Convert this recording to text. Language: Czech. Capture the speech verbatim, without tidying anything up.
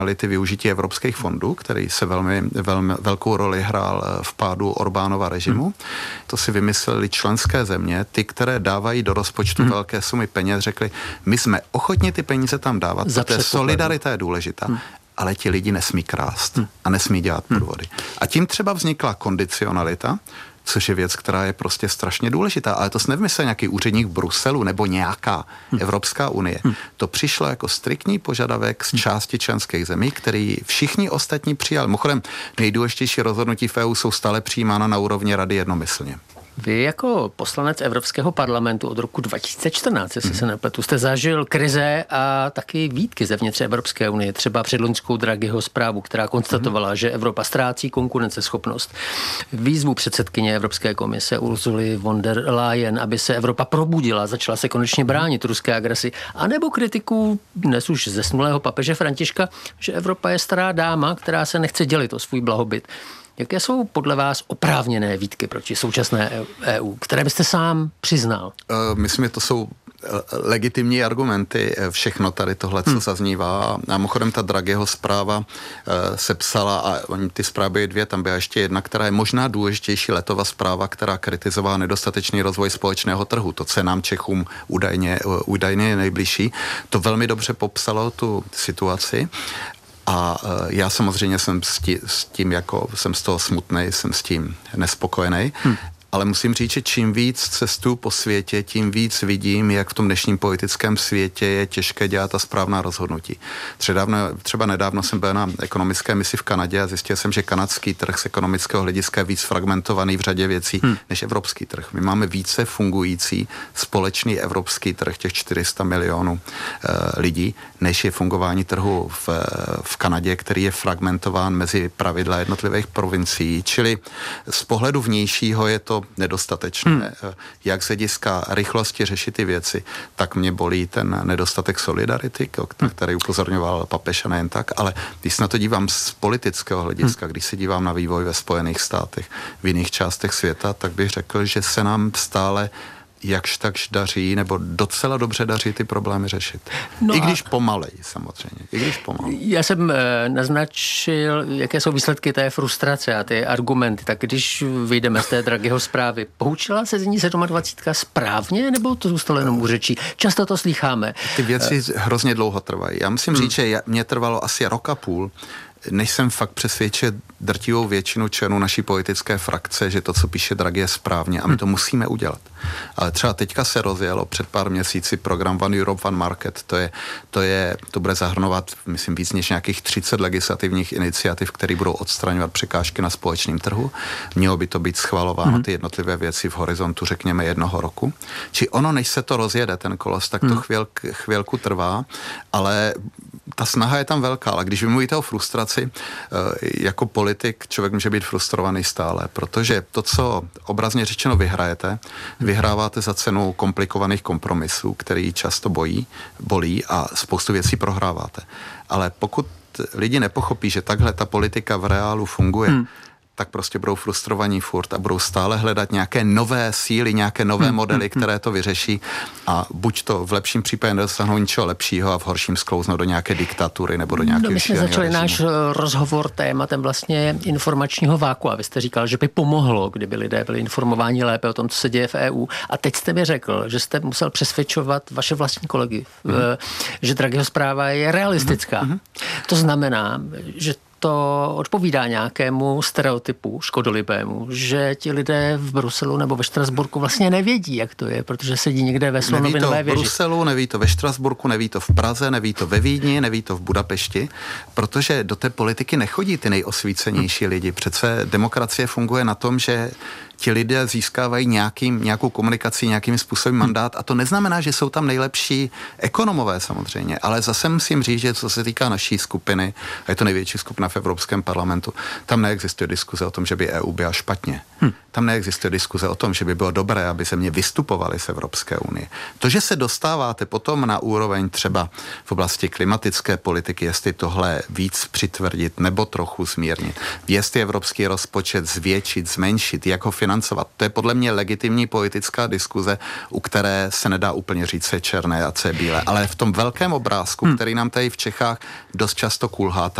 využití evropských fondů, který se velmi, velmi velkou roli hrál v pádu Orbánova režimu. Hmm. To si vymysleli členské země, ty, které dávají do rozpočtu hmm. velké sumy peněz, řekli, my jsme ochotni ty peníze tam dávat, protože solidarita je důležitá. Hmm. Ale ti lidi nesmí krást hmm. a nesmí dělat podvody. Hmm. A tím třeba vznikla kondicionalita, což je věc, která je prostě strašně důležitá. Ale to se nevymyslel nějaký úředník v Bruselu nebo nějaká hmm. Evropská unie. Hmm. To přišlo jako striktní požadavek z části členských zemí, který všichni ostatní přijali. Mimochodem, nejdůležitější rozhodnutí v E U jsou stále přijímána na úrovni rady jednomyslně. Vy jako poslanec Evropského parlamentu od roku dva tisíce čtrnáct, jestli mm. se nepletu, jste zažil krize a taky výtky zevnitř Evropské unie, třeba předloňskou Draghiho zprávu, která konstatovala, mm. že Evropa ztrácí konkurenceschopnost. Výzvu předsedkyně Evropské komise Ursuly von der Leyen, aby se Evropa probudila, začala se konečně bránit ruské agresi, anebo kritiku dnes už zesnulého papeže Františka, že Evropa je stará dáma, která se nechce dělit o svůj blahobyt. Jaké jsou podle vás oprávněné výtky proti současné E U, které byste sám přiznal? Uh, myslím, že to jsou legitimní argumenty, všechno tady tohle, co hmm. zaznívá. A mimochodem ta Draghiho zpráva uh, se psala, a oni ty zprávy dvě, tam byla ještě jedna, která je možná důležitější, Letova zpráva, která kritizovala nedostatečný rozvoj společného trhu. To, co je nám Čechům údajně, údajně je nejbližší. To velmi dobře popsalo tu situaci. A já samozřejmě jsem s tím, s tím jako, jsem z toho smutnej, jsem s tím nespokojený. Hmm. Ale musím říct, že čím víc cestuju po světě, tím víc vidím, jak v tom dnešním politickém světě je těžké dělat ta správná rozhodnutí. Třeba, třeba nedávno jsem byl na ekonomické misi v Kanadě a zjistil jsem, že kanadský trh z ekonomického hlediska je víc fragmentovaný v řadě věcí hmm. než evropský trh. My máme více fungující společný evropský trh, těch čtyři sta milionů e, lidí, než je fungování trhu v, v Kanadě, který je fragmentován mezi pravidla jednotlivých provincií. Čili z pohledu vnějšího je to nedostatečné. Hmm. Jak z hlediska rychlosti řešit ty věci, tak mě bolí ten nedostatek solidarity, který upozorňoval papež a nejen tak, ale když se na to dívám z politického hlediska, hmm. když se dívám na vývoj ve Spojených státech, v jiných částech světa, tak bych řekl, že se nám stále jakž takž daří, nebo docela dobře daří ty problémy řešit. No I když a... pomalej, samozřejmě. I když pomalej. Já jsem e, naznačil, jaké jsou výsledky té frustrace a ty argumenty. Tak když vyjdeme z té Draghiho zprávy, poučila se z ní sedmadvacítka správně, nebo to zůstalo jenom u řečí? Často to slýcháme. Ty věci e... hrozně dlouho trvají. Já musím hmm. říct, že mě trvalo asi rok a půl, než jsem fakt přesvědčil drtivou většinu členů naší politické frakce, že to, co píše Draghi, je správně a my to musíme udělat. Ale třeba teďka se rozjelo před pár měsíci program One Europe, One Market. To je, to je, to bude zahrnovat, myslím, víc než nějakých třicet legislativních iniciativ, které budou odstraňovat překážky na společném trhu. Mělo by to být schvalováno mm. ty jednotlivé věci v horizontu, řekněme, jednoho roku. Či ono, než se to rozjede, ten kolos, tak to mm. chvíl, chvílku trvá, ale ta snaha je tam velká. Ale když vy mluvíte o frustraci, jako politik člověk může být frustrovaný stále, protože to, co obrazně řečeno vyhrajete, vyhráváte za cenu komplikovaných kompromisů, který často bojí, bolí a spoustu věcí prohráváte. Ale pokud lidi nepochopí, že takhle ta politika v reálu funguje, hmm. tak prostě budou frustrovaní furt a budou stále hledat nějaké nové síly, nějaké nové hmm. modely, které to vyřeší a buď to v lepším případě nedosáhnou ničeho lepšího a v horším sklouznou do nějaké diktatury nebo do nějakého no, my jsme začali režimu. Náš rozhovor tématem vlastně informačního váku a vy jste říkal, že by pomohlo, kdyby lidé byli informováni lépe o tom, co se děje v E U. A teď jste mi řekl, že jste musel přesvědčovat vaše vlastní kolegy, hmm. že Draghiho zpráva je realistická. Hmm. To znamená, že to odpovídá nějakému stereotypu škodolibému, že ti lidé v Bruselu nebo ve Štrasburku vlastně nevědí, jak to je, protože sedí někde ve Slonovinové věži. Neví to v Bruselu, neví to ve Štrasburku, neví to v Praze, neví to ve Vídni, neví to v Budapešti, protože do té politiky nechodí ty nejosvícenější lidi. Přece demokracie funguje na tom, že ti lidé získávají nějakým, nějakou komunikaci, nějakým způsobem mandát a to neznamená, že jsou tam nejlepší ekonomové samozřejmě, ale zase musím říct, že co se týká naší skupiny, a je to největší skupina v Evropském parlamentu, tam neexistuje diskuze o tom, že by E U byla špatně. Hmm. Tam neexistuje diskuze o tom, že by bylo dobré, aby země vystupovaly z Evropské unie. To, že se dostáváte potom na úroveň třeba v oblasti klimatické politiky, jestli tohle víc přitvrdit nebo trochu zmírnit, jestli evropský rozpočet zvětšit, zmenšit, jak ho financovat, to je podle mě legitimní politická diskuze, u které se nedá úplně říct, co je černé a co je bílé. Ale v tom velkém obrázku, hmm. který nám tady v Čechách dost často kulhá,